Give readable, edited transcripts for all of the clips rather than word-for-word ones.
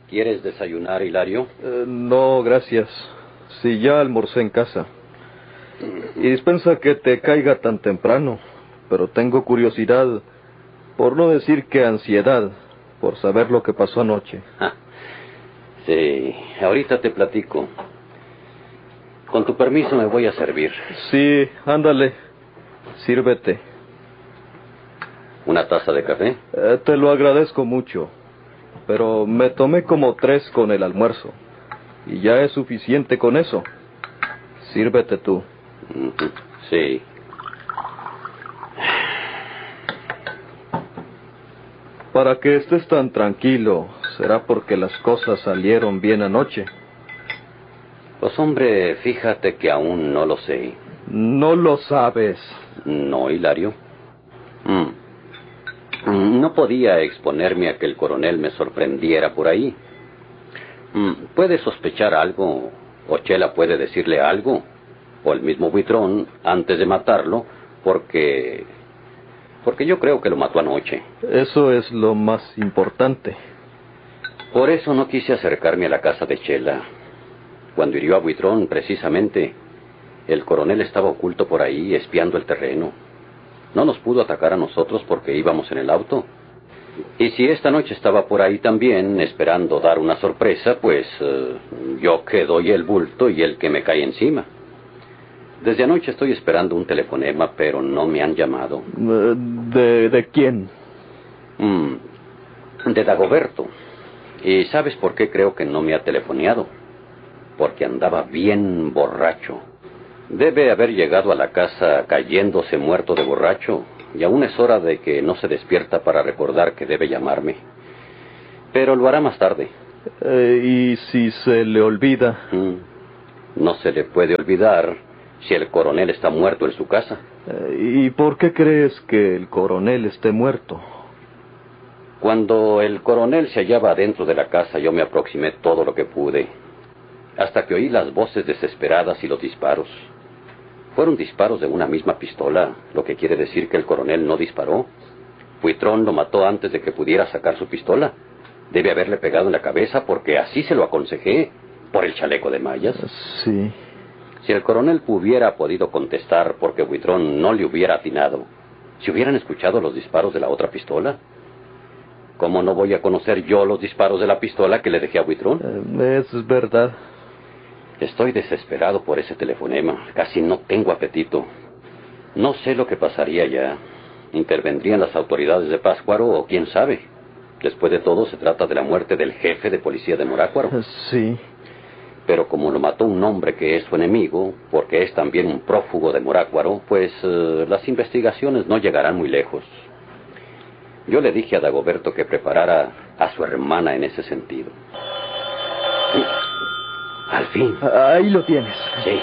¿Quieres desayunar, Hilario? No, gracias. Sí, ya almorcé en casa. Y dispensa que te caiga tan temprano, pero tengo curiosidad, por no decir que ansiedad, por saber lo que pasó anoche. Sí, ahorita te platico. Con tu permiso me voy a servir. Sí, ándale, sírvete. ¿Una taza de café? Te lo agradezco mucho, pero me tomé como 3 con el almuerzo, y ya es suficiente con eso. Sírvete tú. Sí. Para que estés tan tranquilo, será porque las cosas salieron bien anoche. Pues hombre, fíjate que aún no lo sé. No lo sabes. No, Hilario. No podía exponerme a que el coronel me sorprendiera por ahí. Puede sospechar algo, o Chela puede decirle algo, o el mismo Buitrón, antes de matarlo, porque yo creo que lo mató anoche. Eso es lo más importante. Por eso no quise acercarme a la casa de Chela. Cuando hirió a Buitrón, precisamente, el coronel estaba oculto por ahí, espiando el terreno. No nos pudo atacar a nosotros porque íbamos en el auto. Y si esta noche estaba por ahí también, esperando dar una sorpresa, pues yo que doy el bulto y el que me cae encima. Desde anoche estoy esperando un telefonema, pero no me han llamado. ¿De quién? De Dagoberto. ¿Y sabes por qué creo que no me ha telefoneado? Porque andaba bien borracho. Debe haber llegado a la casa cayéndose muerto de borracho, y aún es hora de que no se despierta para recordar que debe llamarme. Pero lo hará más tarde. ¿Y si se le olvida? No se le puede olvidar si el coronel está muerto en su casa. ¿Y por qué crees que el coronel esté muerto? Cuando el coronel se hallaba dentro de la casa, yo me aproximé todo lo que pude, hasta que oí las voces desesperadas y los disparos. Fueron disparos de una misma pistola, lo que quiere decir que el coronel no disparó. Buitrón lo mató antes de que pudiera sacar su pistola. Debe haberle pegado en la cabeza porque así se lo aconsejé, por el chaleco de mallas. Sí. Si el coronel hubiera podido contestar porque Buitrón no le hubiera atinado, si hubieran escuchado los disparos de la otra pistola, ¿cómo no voy a conocer yo los disparos de la pistola que le dejé a Buitrón? Es verdad. Estoy desesperado por ese telefonema. Casi no tengo apetito. No sé lo que pasaría ya. ¿Intervendrían las autoridades de Pátzcuaro o quién sabe? Después de todo, se trata de la muerte del jefe de policía de Morácuaro. Sí. Pero como lo mató un hombre que es su enemigo, porque es también un prófugo de Morácuaro, pues las investigaciones no llegarán muy lejos. Yo le dije a Dagoberto que preparara a su hermana en ese sentido. Al fin. Ahí lo tienes. Sí.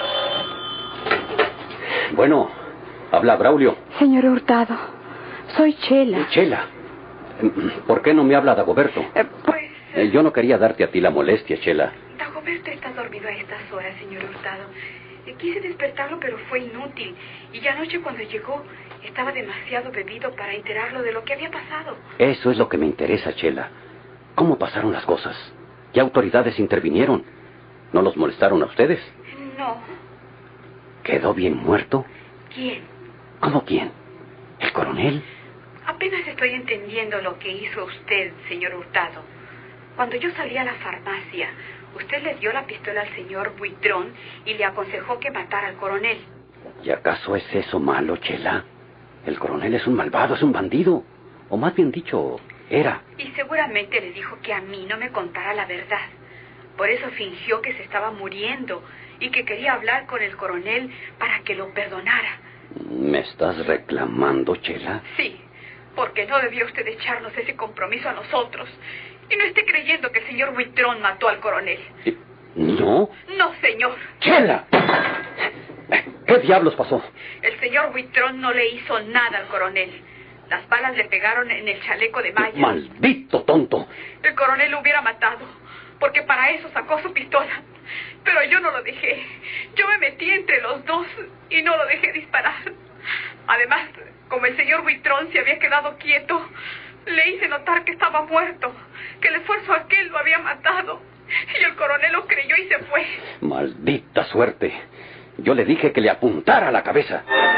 Bueno, habla Braulio. Señor Hurtado, soy Chela. Chela, ¿por qué no me habla Dagoberto? Yo no quería darte a ti la molestia, Chela. Dagoberto está dormido a estas horas, señor Hurtado. Quise despertarlo, pero fue inútil. Y ya anoche cuando llegó, estaba demasiado bebido para enterarlo de lo que había pasado. Eso es lo que me interesa, Chela. ¿Cómo pasaron las cosas? ¿Qué autoridades intervinieron? ¿No los molestaron a ustedes? No. ¿Quedó bien muerto? ¿Quién? ¿Cómo quién? ¿El coronel? Apenas estoy entendiendo lo que hizo usted, señor Hurtado. Cuando yo salí a la farmacia, usted le dio la pistola al señor Buitrón y le aconsejó que matara al coronel. ¿Y acaso es eso malo, Chela? El coronel es un malvado, es un bandido. O más bien dicho, era. Y seguramente le dijo que a mí no me contara la verdad. Por eso fingió que se estaba muriendo y que quería hablar con el coronel para que lo perdonara. ¿Me estás reclamando, Chela? Sí, porque no debió usted echarnos ese compromiso a nosotros. Y no esté creyendo que el señor Buitrón mató al coronel. ¿No? No, señor. ¡Chela! ¿Qué diablos pasó? El señor Buitrón no le hizo nada al coronel. Las balas le pegaron en el chaleco de malla. ¡Maldito tonto! El coronel lo hubiera matado, porque para eso sacó su pistola. Pero yo no lo dejé. Yo me metí entre los dos y no lo dejé disparar. Además, como el señor Buitrón se había quedado quieto, Le hice notar que estaba muerto, que el esfuerzo aquel lo había matado. Y el coronel lo creyó y se fue. Maldita suerte. Yo le dije que le apuntara a la cabeza.